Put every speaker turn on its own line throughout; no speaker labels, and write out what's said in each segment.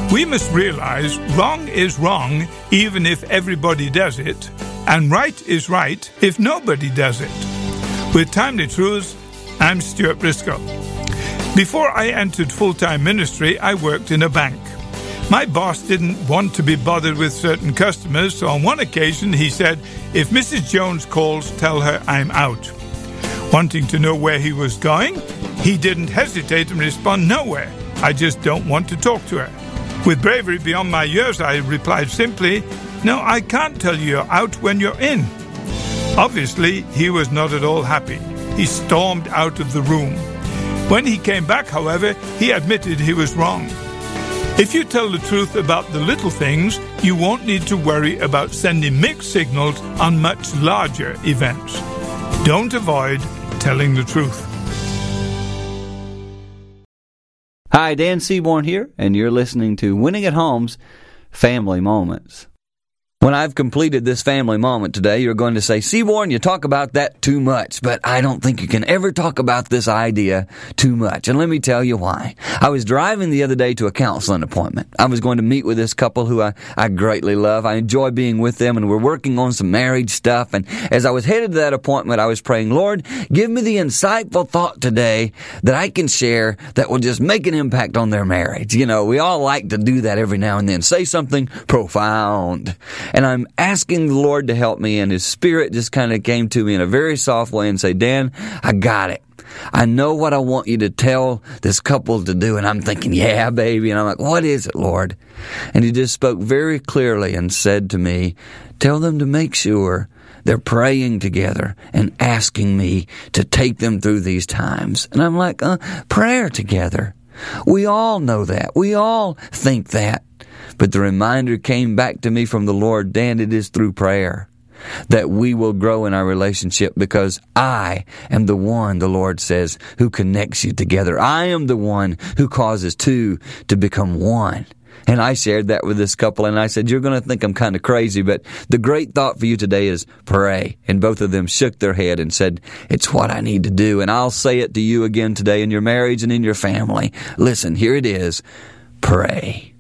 We must realize wrong is wrong even if everybody does it, and right is right if nobody does it. With Timely Truths, I'm Stuart Briscoe. Before I entered full-time ministry, I worked in a bank. My boss didn't want to be bothered with certain customers, so on one occasion he said, "If Mrs. Jones calls, tell her I'm out." Wanting to know where he was going, he didn't hesitate and respond, "Nowhere. I just don't want to talk to her." With bravery beyond my years, I replied simply, "No, I can't tell you you're out when you're in." Obviously, he was not at all happy. He stormed out of the room. When he came back, however, he admitted he was wrong. If you tell the truth about the little things, you won't need to worry about sending mixed signals on much larger events. Don't avoid telling the truth.
Hi, Dan Seaborn here, and you're listening to Winning at Home's Family Moments. When I've completed this family moment today, you're going to say, "Seaborn, you talk about that too much," but I don't think you can ever talk about this idea too much, and let me tell you why. I was driving the other day to a counseling appointment. I was going to meet with this couple who I greatly love. I enjoy being with them, and we're working on some marriage stuff, and as I was headed to that appointment, I was praying, "Lord, give me the insightful thought today that I can share that will just make an impact on their marriage." You know, we all like to do that every now and then, say something profound. And I'm asking the Lord to help me, and His Spirit just kind of came to me in a very soft way and said, "Dan, I got it. I know what I want you to tell this couple to do." And I'm thinking, "Yeah, baby." And I'm like, "What is it, Lord?" And He just spoke very clearly and said to me, "Tell them to make sure they're praying together and asking me to take them through these times." And I'm like, prayer together. We all know that. We all think that. But the reminder came back to me from the Lord, "Dan, it is through prayer that we will grow in our relationship, because I am the one," the Lord says, "who connects you together. I am the one who causes two to become one." And I shared that with this couple, and I said, "You're going to think I'm kind of crazy, but the great thought for you today is pray." And both of them shook their head and said, "It's what I need to do." And I'll say it to you again today in your marriage and in your family. Listen, here it is. Pray.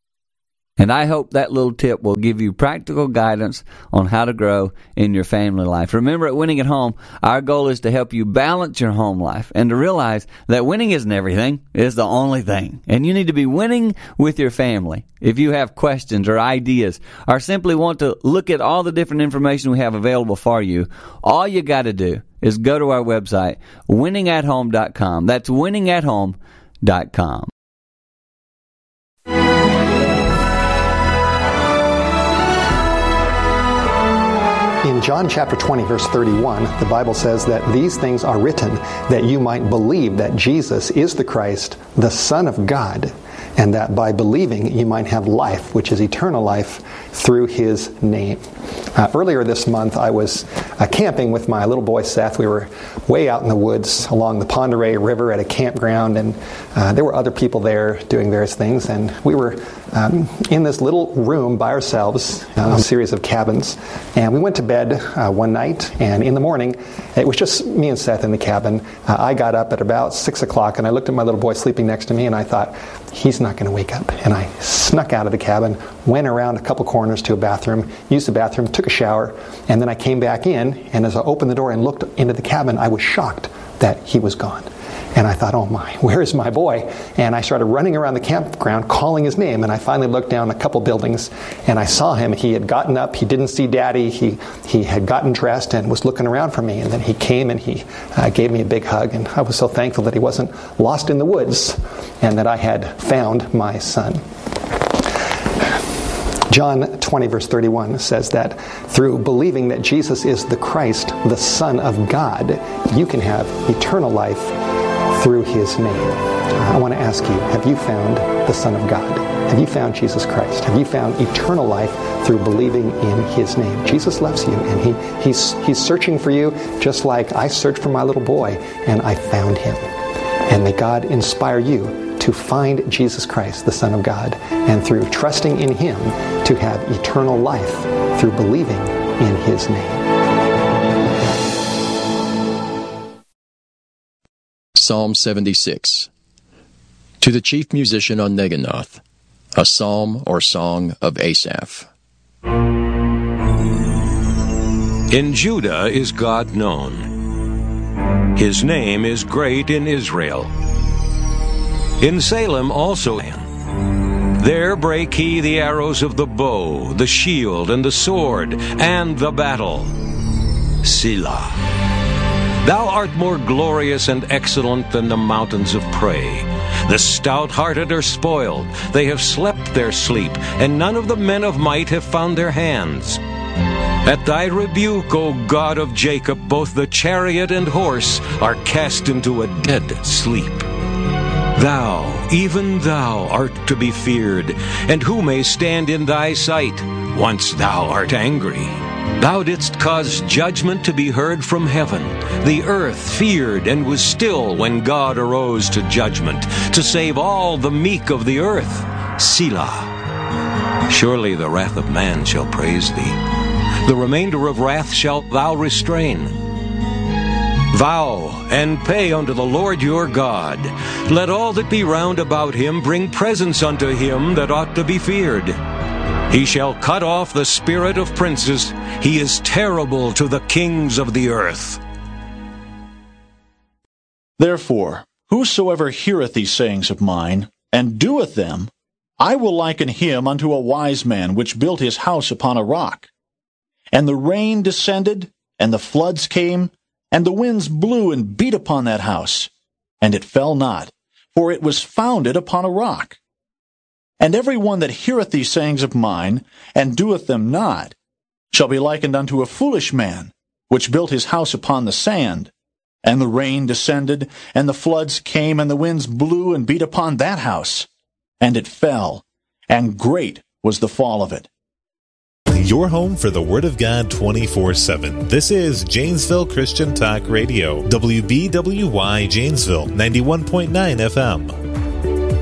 And I hope that little tip will give you practical guidance on how to grow in your family life. Remember, at Winning at Home, our goal is to help you balance your home life and to realize that winning isn't everything, it's the only thing. And you need to be winning with your family. If you have questions or ideas or simply want to look at all the different information we have available for you, all you got to do is go to our website, winningathome.com. That's winningathome.com.
In John chapter 20, verse 31, the Bible says that these things are written that you might believe that Jesus is the Christ, the Son of God, and that by believing you might have life, which is eternal life, through His name. Earlier this month, I was camping with my little boy Seth. We were way out in the woods along the Pend Oreille River at a campground, and there were other people there doing various things, and we were in this little room by ourselves, a series of cabins, and we went to bed one night, and in the morning, it was just me and Seth in the cabin. I got up at about 6 o'clock, and I looked at my little boy sleeping next to me, and I thought, he's not going to wake up. And I snuck out of the cabin, went around a couple corners to a bathroom, used the bathroom, took a shower, and then I came back in, and as I opened the door and looked into the cabin, I was shocked that he was gone. And I thought, "Oh my, where is my boy?" And I started running around the campground calling his name, and I finally looked down a couple buildings, and I saw him. He had gotten up, he didn't see Daddy, he had gotten dressed and was looking around for me, and then he came and he gave me a big hug, and I was so thankful that he wasn't lost in the woods and that I had found my son. John 20, verse 31 says that through believing that Jesus is the Christ, the Son of God, you can have eternal life through His name. I want to ask you, have you found the Son of God? Have you found Jesus Christ? Have you found eternal life through believing in His name? Jesus loves you, and He's searching for you just like I searched for my little boy, and I found him. And may God inspire you to find Jesus Christ, the Son of God, and through trusting in Him to have eternal life through believing in His name.
Psalm 76. To the chief musician on Neginoth. A psalm or song of Asaph.
In Judah is God known. His name is great in Israel. In Salem also. There brake he the arrows of the bow, the shield, and the sword, and the battle. Selah. Thou art more glorious and excellent than the mountains of prey. The stout-hearted are spoiled. They have slept their sleep, and none of the men of might have found their hands. At thy rebuke, O God of Jacob, both the chariot and horse are cast into a dead sleep. Thou, even thou, art to be feared, and who may stand in thy sight, once thou art angry? Thou didst cause judgment to be heard from heaven. The earth feared and was still when God arose to judgment, to save all the meek of the earth. Selah. Surely the wrath of man shall praise thee. The remainder of wrath shalt thou restrain. Vow and pay unto the Lord your God. Let all that be round about him bring presents unto him that ought to be feared. He shall cut off the spirit of princes. He is terrible to the kings of the earth.
Therefore, whosoever heareth these sayings of mine, and doeth them, I will liken him unto a wise man which built his house upon a rock. And the rain descended, and the floods came, and the winds blew and beat upon that house, and it fell not, for it was founded upon a rock. And every one that heareth these sayings of mine, and doeth them not, shall be likened unto a foolish man, which built his house upon the sand. And the rain descended, and the floods came, and the winds blew and beat upon that house, and it fell, and great was the fall of it.
Your home for the Word of God 24/7. This is Janesville Christian Talk Radio, WBWY Janesville, 91.9 FM.